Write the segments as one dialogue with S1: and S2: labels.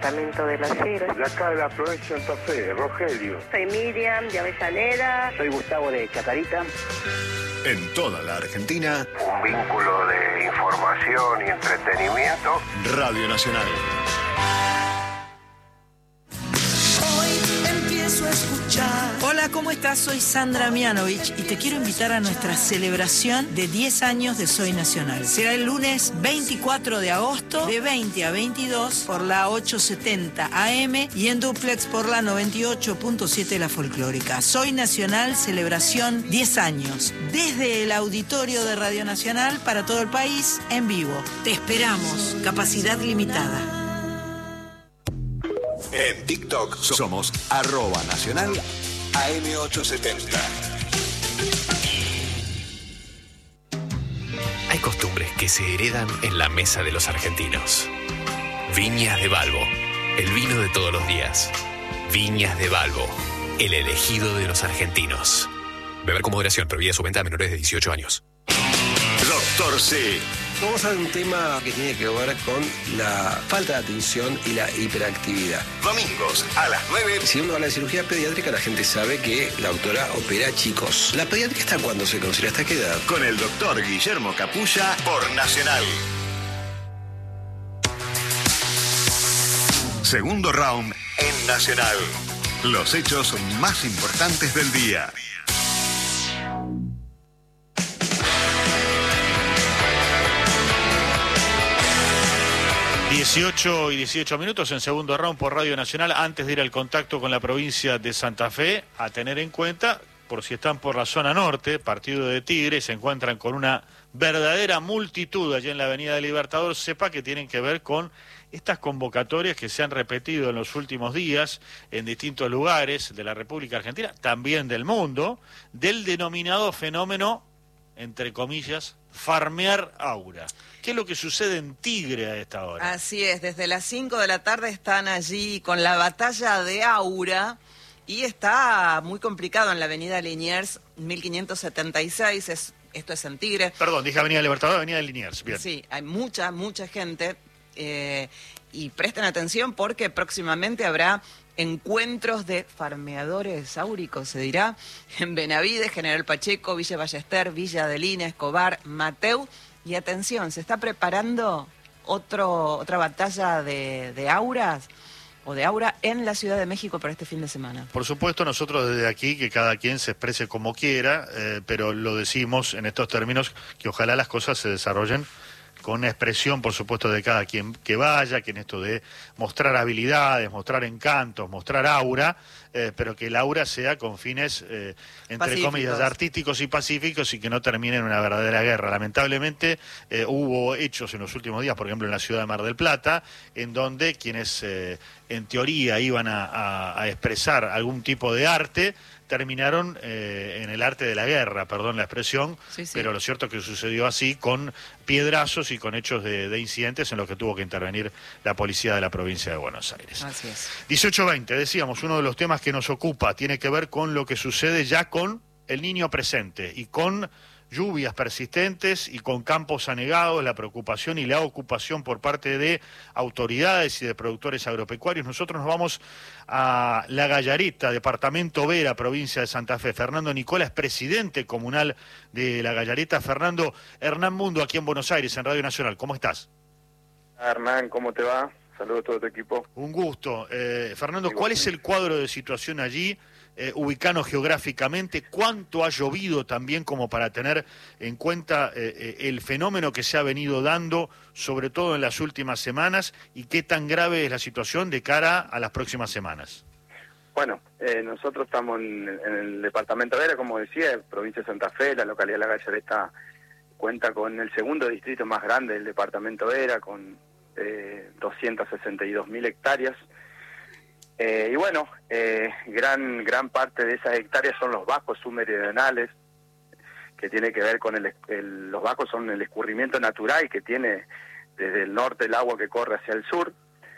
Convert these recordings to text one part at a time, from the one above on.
S1: Departamento de Las Heras.
S2: De acá de la provincia de Santa Fe, Rogelio.
S1: Soy Miriam de Avellaneda.
S3: Soy Gustavo de Chacarita.
S4: En toda la Argentina,
S2: Un vínculo de información y entretenimiento.
S4: Radio Nacional.
S5: Hoy empiezo a escuchar.
S6: Hola, ¿cómo estás? Soy Sandra Mianovich y te quiero invitar a nuestra celebración de 10 años de Soy Nacional. Será el lunes 24 de agosto de 20 a 22 por la 870 AM y en duplex por la 98.7 La Folclórica. Soy Nacional, celebración 10 años. Desde el auditorio de Radio Nacional para todo el país, en vivo. Te esperamos. Capacidad limitada.
S4: En TikTok somos @nacional AM870.
S7: Hay costumbres que se heredan en la mesa de los argentinos. Viñas de Balbo, el vino de todos los días. Viñas de Balbo, el elegido de los argentinos. Beber con moderación, prohibida su venta a menores de 18 años.
S4: Doctor C.
S8: Vamos a ver un tema que tiene que ver con la falta de atención y la hiperactividad.
S4: Domingos a las 9.
S8: Si uno habla de cirugía pediátrica, la gente sabe que la doctora opera chicos. ¿La pediátrica hasta cuándo se considera? ¿Hasta qué edad?
S4: Con el doctor Guillermo Capulla por Nacional. Segundo round en Nacional. Los hechos más importantes del día.
S9: 18 y 18 minutos en segundo round por Radio Nacional. Antes de ir al contacto con la provincia de Santa Fe, a tener en cuenta, por si están por la zona norte, partido de Tigre, se encuentran con una verdadera multitud allí en la Avenida del Libertador, sepa que tienen que ver con estas convocatorias que se han repetido en los últimos días en distintos lugares de la República Argentina, también del mundo, del denominado fenómeno, entre comillas, farmear aura. ¿Qué es lo que sucede en Tigre a esta hora?
S6: Así es, desde las 5 de la tarde están allí con la batalla de aura y está muy complicado en la avenida Liniers, 1576, esto es en Tigre.
S9: Perdón, dije avenida Libertador, avenida Liniers, bien.
S6: Sí, hay mucha gente y presten atención porque próximamente habrá encuentros de farmeadores áuricos, se dirá, en Benavides, General Pacheco, Villa Ballester, Villa Adelina, Escobar, Mateu. Y atención, se está preparando otra batalla de auras o de aura en la Ciudad de México para este fin de semana.
S9: Por supuesto, nosotros desde aquí, que cada quien se exprese como quiera, pero lo decimos en estos términos, que ojalá las cosas se desarrollen con expresión, por supuesto, de cada quien que vaya, que en esto de mostrar habilidades, mostrar encantos, mostrar aura, pero que el aura sea con fines, entre
S6: pacíficos,
S9: comillas, artísticos y pacíficos y que no termine en una verdadera guerra. Lamentablemente hubo hechos en los últimos días, por ejemplo en la ciudad de Mar del Plata, en donde quienes en teoría iban a expresar algún tipo de arte, terminaron en el arte de la guerra, perdón la expresión, sí. Pero lo cierto es que sucedió así, con piedrazos y con hechos de incidentes en los que tuvo que intervenir la policía de la provincia de Buenos Aires.
S6: Así es.
S9: 18:20, decíamos, uno de los temas que nos ocupa tiene que ver con lo que sucede ya con el niño presente y con lluvias persistentes y con campos anegados, la preocupación y la ocupación por parte de autoridades y de productores agropecuarios. Nosotros nos vamos a La Gallareta, departamento Vera, provincia de Santa Fe. Fernando Nicola es presidente comunal de La Gallareta. Fernando, Hernán Mundo, aquí en Buenos Aires, en Radio Nacional. ¿Cómo estás?
S2: Hernán, ¿cómo te va? Saludos a todo tu equipo.
S9: Un gusto. Fernando, ¿cuál es el cuadro de situación allí? Ubicano geográficamente, cuánto ha llovido también como para tener en cuenta el fenómeno que se ha venido dando, sobre todo en las últimas semanas, y qué tan grave es la situación de cara a las próximas semanas.
S2: Bueno, nosotros estamos en el departamento de Vera, como decía, provincia de Santa Fe. La localidad de La Gallareta cuenta con el segundo distrito más grande del departamento de Vera, con 262.000 hectáreas. Y bueno, gran parte de esas hectáreas son los bajos submeridionales, que tiene que ver con los bajos son el escurrimiento natural que tiene desde el norte el agua que corre hacia el sur.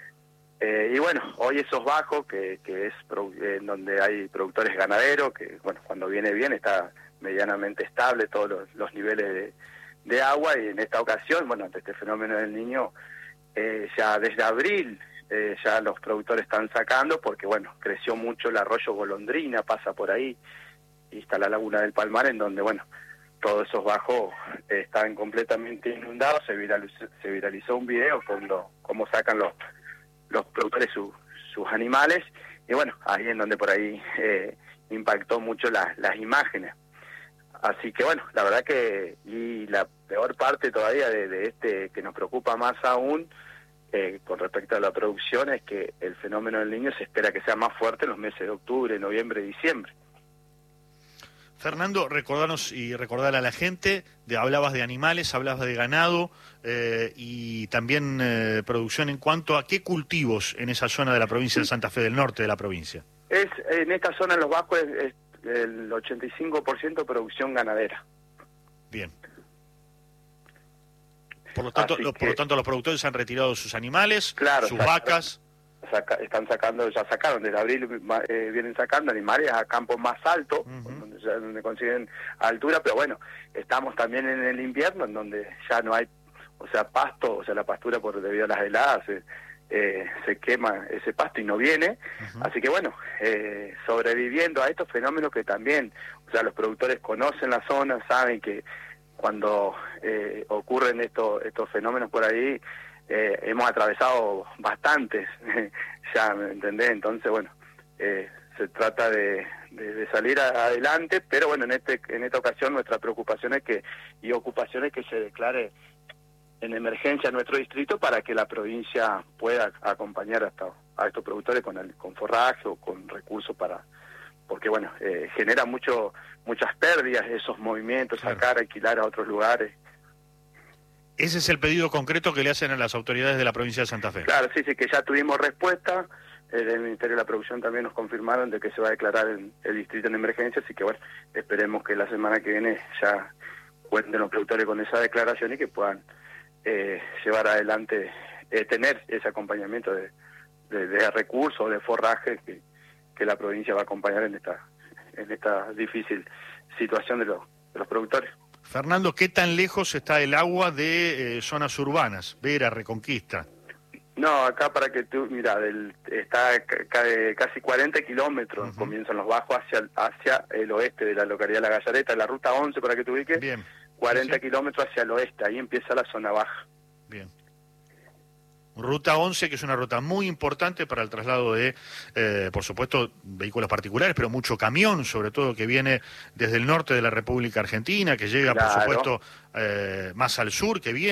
S2: Y bueno, hoy esos bajos, que es donde hay productores ganaderos, que bueno, cuando viene bien está medianamente estable todos los niveles de agua, y en esta ocasión, bueno, ante este fenómeno del Niño, ya desde abril ya los productores están sacando, porque bueno, creció mucho el arroyo Golondrina, pasa por ahí, y está la laguna del Palmar, en donde bueno, todos esos bajos están completamente inundados. Se viralizó un video cómo sacan los productores sus animales, y bueno, ahí en donde por ahí impactó mucho las imágenes. Así que bueno, la verdad que, y la peor parte todavía de este, que nos preocupa más aún, con respecto a la producción, es que el fenómeno del Niño se espera que sea más fuerte en los meses de octubre, noviembre, diciembre.
S9: Fernando, recordarnos y recordar a la gente, hablabas de animales, hablabas de ganado y también producción en cuanto a qué cultivos en esa zona de la provincia de Santa Fe, del norte de la provincia.
S2: En esta zona, en los bajos, es el 85% producción ganadera.
S9: Bien. Por lo tanto, los productores han retirado sus animales,
S2: claro,
S9: sus vacas.
S2: Están sacando, ya sacaron, desde abril vienen sacando animales a campos más altos, donde consiguen altura, pero bueno, estamos también en el invierno, en donde ya no hay, pasto, la pastura debido a las heladas, se quema ese pasto y no viene, así que bueno, sobreviviendo a estos fenómenos que también, los productores conocen la zona, saben que cuando ocurren estos fenómenos por ahí, hemos atravesado bastantes, ya me entendés, entonces bueno, se trata de salir adelante, pero bueno, en esta ocasión nuestra preocupación y ocupación es que se declare en emergencia nuestro distrito para que la provincia pueda acompañar a estos productores con forraje o con recursos porque bueno, genera muchas pérdidas esos movimientos,
S9: claro.
S2: Sacar, alquilar a otros lugares.
S9: Ese es el pedido concreto que le hacen a las autoridades de la provincia de Santa Fe.
S2: Claro, sí, que ya tuvimos respuesta. Del Ministerio de la Producción también nos confirmaron de que se va a declarar el distrito en emergencia, así que bueno, esperemos que la semana que viene ya cuenten los productores con esa declaración y que puedan llevar adelante, tener ese acompañamiento de recursos, de forraje que la provincia va a acompañar en esta difícil situación de los productores.
S9: Fernando, ¿qué tan lejos está el agua de zonas urbanas? Vera, Reconquista.
S2: No, acá para que tú, mira, está casi 40 kilómetros, comienzan los bajos hacia el oeste de la localidad de La Gallareta, la ruta 11 para que te ubiques,
S9: Bien.
S2: 40 kilómetros hacia el oeste, ahí empieza la zona baja.
S9: Bien. Ruta 11, que es una ruta muy importante para el traslado de, por supuesto, vehículos particulares, pero mucho camión, sobre todo que viene desde el norte de la República Argentina, que llega,
S2: Claro.
S9: por supuesto, más al sur, que viene